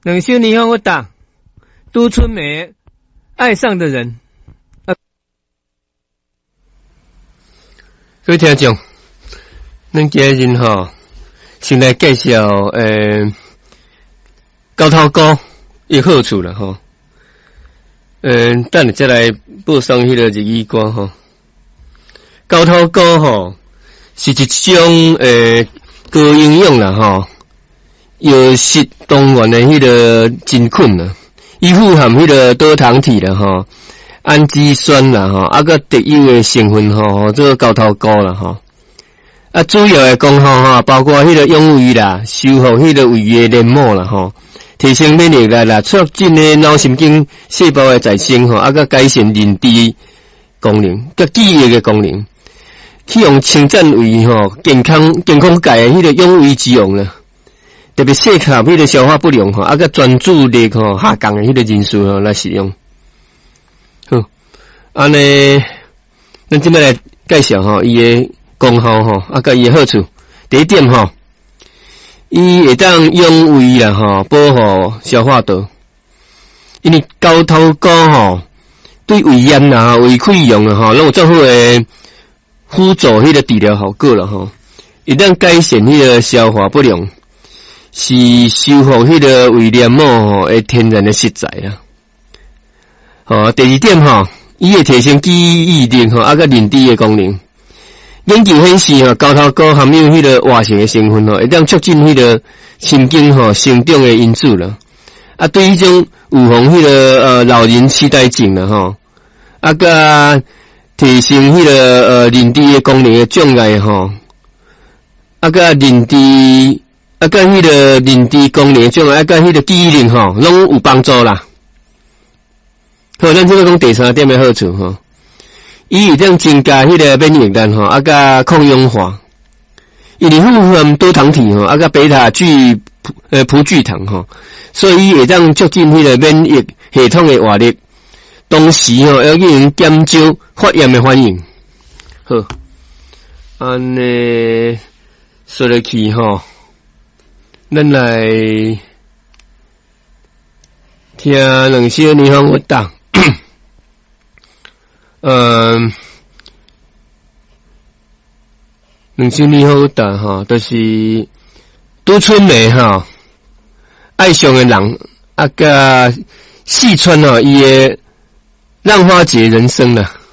冷修霓虹党，都春梅爱上的人。 各位听众，咱今日吼，先来介绍高头膏的好处啦吼。等下再来播送迄个日语歌吼。高头膏吼是一种高营养啦吼。药食动员的迄个真菌啦，伊富含迄个多糖体啦吼，氨基酸啦吼，个特有的成分吼，这个高头膏啦吼。主要的功效吼，包括迄个养胃啦，修复迄个胃的黏膜啦吼，提升免疫力啦，促进的脑神经细胞的再生吼，个改善认知功能，个记忆的功能，去用清赞胃吼，健康界的迄个养胃之用啦。特别适合迄个消化不良吼，个专注力吼下降的迄个人士吼来使用。好，安尼，咱即摆来介绍吼伊的功效吼，甲伊的好处。第一点吼，伊会当养胃啦吼，保护消化道。因为高头膏吼，对胃炎啦、胃溃疡啦吼，拢有足好的辅助迄个治疗效果啦吼，会当改善迄个消化不良。是修复迄个胃黏膜吼的天然的食材啦。好，第二点吼，伊会提升记忆力吼，个认知的功能。研究显示吼，高头膏含有迄个活性的成分吼，会当促进迄个神经吼生长的因素啦。对迄种预防迄个老人痴呆症啦吼，个提升迄个认知的功能的障碍吼，个认知。跟迄个认知功能障碍，跟迄个记忆力吼，拢有帮助啦。好，咱这个讲第三点的好处吼，伊会当增加迄个免疫力吼，甲抗氧化，因为富含多糖体吼，甲贝塔聚葡聚糖吼，所以伊会当促进迄个免疫系统的活力，同时吼，要去减少发炎的反应。好，安尼说落去吼。咱来听两首霓虹乐党，两首霓虹乐党哈，就是都春梅哈，爱上的人甲四川哈伊的浪花节人生啦。